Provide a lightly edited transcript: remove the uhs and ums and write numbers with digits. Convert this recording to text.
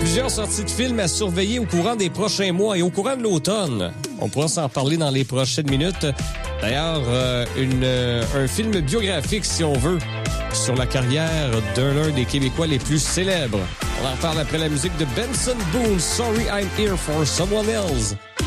Plusieurs sorties de films à surveiller au courant des prochains mois et au courant de l'automne. On pourra s'en parler dans les prochaines minutes. D'ailleurs, un film biographique, si on veut, sur la carrière d'un des Québécois les plus célèbres. On en reparle après la musique de Benson Boone, Sorry I'm Here for Someone Else.